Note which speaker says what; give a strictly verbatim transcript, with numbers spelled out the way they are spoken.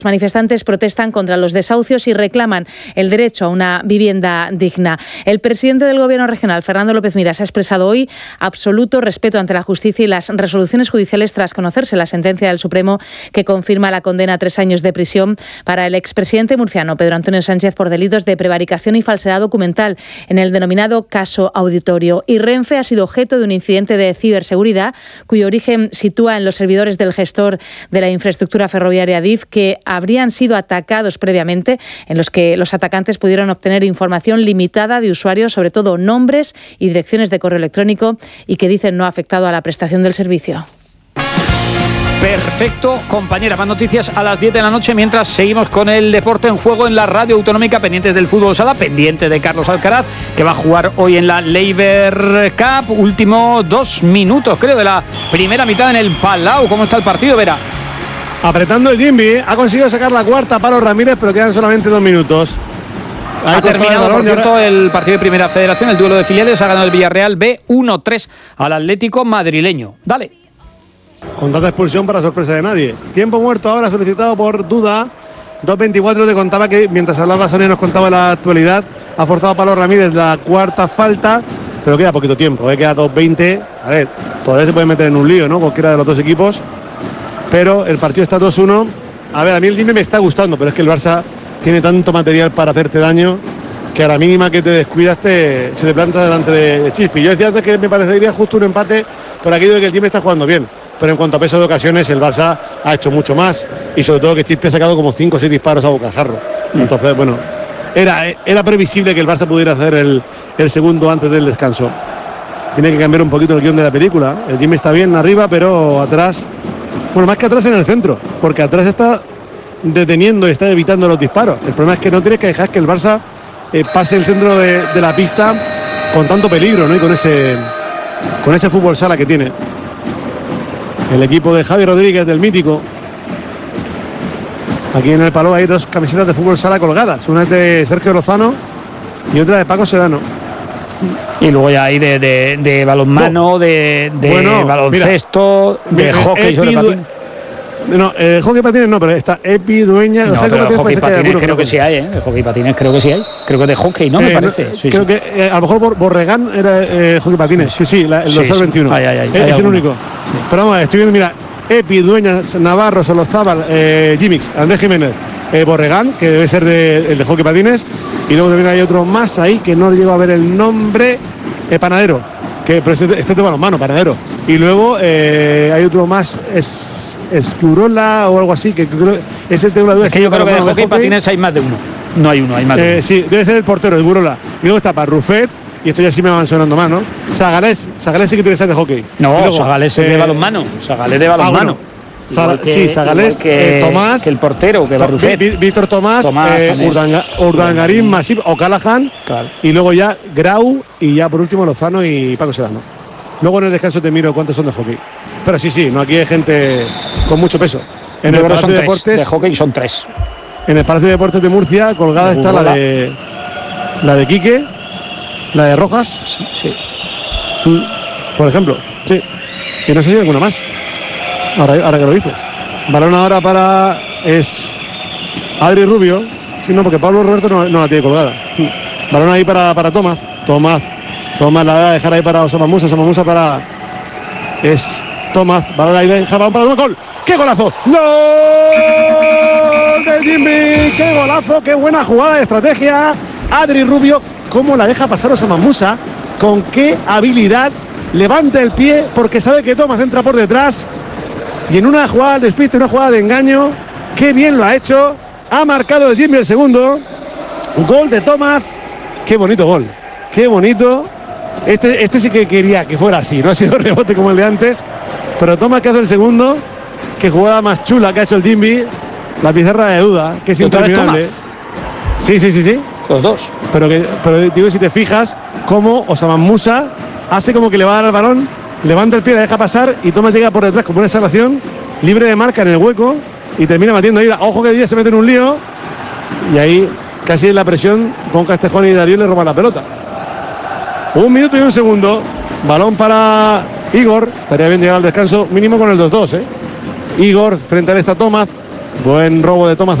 Speaker 1: Los manifestantes protestan contra los desahucios y reclaman el derecho a una vivienda digna. El presidente del Gobierno regional, Fernando López Miras, ha expresado hoy absoluto respeto ante la justicia y las resoluciones judiciales tras conocerse la sentencia del Supremo que confirma la condena a tres años de prisión para el expresidente murciano Pedro Antonio Sánchez por delitos de prevaricación y falsedad documental en el denominado caso Auditorio. Y Renfe ha sido objeto de un incidente de ciberseguridad cuyo origen sitúa en los servidores del gestor de la infraestructura ferroviaria A D I F, que habrían sido atacados previamente, en los que los atacantes pudieron obtener información limitada de usuarios, sobre todo nombres y direcciones de correo electrónico, y que dicen no ha afectado a la prestación del servicio.
Speaker 2: Perfecto, compañera. Más noticias a las diez de la noche mientras seguimos con el deporte en juego en la radio autonómica, pendientes del fútbol sala, pendiente de Carlos Alcaraz, que va a jugar hoy en la Laver Cup. Último dos minutos, creo, de la primera mitad en el Palau. ¿Cómo está el partido, Vera?
Speaker 3: Apretando el Jimmy, ha conseguido sacar la cuarta para los Ramírez, pero quedan solamente dos minutos.
Speaker 2: Ha Ahí terminado, el por cierto, ahora... el partido de Primera Federación, el duelo de filiales. Ha ganado el Villarreal B uno tres al Atlético madrileño. Dale.
Speaker 3: Con tanta expulsión para sorpresa de nadie. Tiempo muerto ahora solicitado por Duda. dos veinticuatro. Te contaba que mientras hablaba Sonia nos contaba la actualidad. Ha forzado Pablo Ramírez la cuarta falta, pero queda poquito tiempo, ¿eh? Queda dos veinte. A ver, todavía se puede meter en un lío, ¿no? Cualquiera de los dos equipos. Pero el partido está dos uno. A ver, a mí el Dime me está gustando, pero es que el Barça tiene tanto material para hacerte daño que a la mínima que te descuidas te, se te planta delante de, de Chispi. Yo decía antes que me parecería justo un empate por aquello de que el Dime está jugando bien. Pero en cuanto a peso de ocasiones, el Barça ha hecho mucho más. Y sobre todo que Chispi ha sacado como cinco o seis disparos a bocajarro. Entonces, bueno, era, era previsible que el Barça pudiera hacer el, el segundo antes del descanso. Tiene que cambiar un poquito el guión de la película. El Dime está bien arriba, pero atrás... Bueno, más que atrás en el centro, porque atrás está deteniendo y está evitando los disparos. El problema es que no tienes que dejar que el Barça eh, pase el centro de, de la pista con tanto peligro, ¿no? Y con ese, con ese fútbol sala que tiene. El equipo de Javi Rodríguez, del mítico. Aquí en el Palau hay dos camisetas de fútbol sala colgadas. Una es de Sergio Lozano y otra de Paco Sedano.
Speaker 2: Y luego ya hay de, de, de balonmano, de, de bueno, baloncesto, mira, de mira, hockey sobre patín.
Speaker 3: No, eh, hockey patines no, pero está Epi, Dueña...
Speaker 2: No, pero de hockey patines creo que sí hay, ¿eh? De hockey patines creo que sí hay. Creo que de hockey, ¿no? Eh, me parece. No, sí,
Speaker 3: creo
Speaker 2: sí.
Speaker 3: que eh, a lo mejor Borregán era eh, hockey patines. Sí, sí, la, el dos mil veintiuno. Sí, sí. Ay, ay, ay, es el único. Sí. Pero vamos, estoy viendo, mira, Epi, Dueñas, Navarro, Solozábal, eh, Jimix, Andrés Jiménez, eh, Borregán, que debe ser de, el de hockey patines. Y luego también hay otro más ahí que no llego a ver el nombre, eh, Panadero, que pero este, este tema los manos, Panadero. Y luego eh, hay otro más, es Escurola o algo así, que creo ese tengo la duda.
Speaker 2: Es que yo creo que de hockey patines hay más de uno. No hay uno, hay más de
Speaker 3: eh,
Speaker 2: uno.
Speaker 3: Sí, debe ser el portero, Escurola. Y luego está Parrufet, y esto ya sí me van sonando más, ¿no? Sagalés, Sagalés sí que tiene que ser de hockey.
Speaker 2: No,
Speaker 3: luego,
Speaker 2: Sagalés es eh, de balonmano. Sagalés de balonmano.
Speaker 3: Ah, bueno. Sal, que, sí, Sagalés,
Speaker 2: que,
Speaker 3: eh, Tomás,
Speaker 2: que el portero, que Barrufet,
Speaker 3: Víctor Tomás, Tomás eh, Urdanga, Urdangarín, Masip, O'Callaghan, claro. Y luego ya Grau y ya por último Lozano y Paco Sedano. Luego en el descanso te miro cuántos son de hockey. Pero sí, sí, no, aquí hay gente con mucho peso. En el Palacio de Deportes
Speaker 2: de hockey son tres.
Speaker 3: En el Palacio de Deportes de Murcia colgada de está la de la de Quique, la de Rojas,
Speaker 2: sí, sí.
Speaker 3: Por ejemplo, sí. Y no sé si hay alguna más. Ahora, ahora que lo dices. Balón ahora para es Adri Rubio. Sí, no, porque Pablo Roberto no, no la tiene colgada. Balón ahí para, para Tomás. Tomás. Tomás la va a dejar ahí para Osama Musa. Osama Musa para. Es Tomás. Balón ahí deja balón para Tomás. ¡Gol! ¡Qué golazo! ¡Gol de Jimmy! ¡Qué golazo! ¡Qué buena jugada de estrategia! Adri Rubio. ¿Cómo la deja pasar Osama Musa? ¿Con qué habilidad? Levanta el pie porque sabe que Tomás entra por detrás. Y en una jugada de despiste, una jugada de engaño, qué bien lo ha hecho. Ha marcado el Jimmy el segundo. Gol de Tomás. Qué bonito gol. Qué bonito. Este, este sí que quería que fuera así. No ha sido rebote como el de antes. Pero Tomás que hace el segundo. Qué jugada más chula que ha hecho el Jimmy. La pizarra de duda, que es interminable. Sí, sí, sí, sí.
Speaker 2: Los dos.
Speaker 3: Pero, que, pero digo, si te fijas, cómo Osama Musa hace como que le va a dar el balón. Levanta el pie, la deja pasar y Tomás llega por detrás como una salvación, libre de marca en el hueco y termina batiendo ahí. Ojo que Díaz se mete en un lío y ahí casi en la presión con Castejón y Darío le roban la pelota. Un minuto y un segundo. Balón para Igor. Estaría bien llegar al descanso mínimo con el dos dos, ¿eh? Igor frente a esta Tomás. Buen robo de Thomas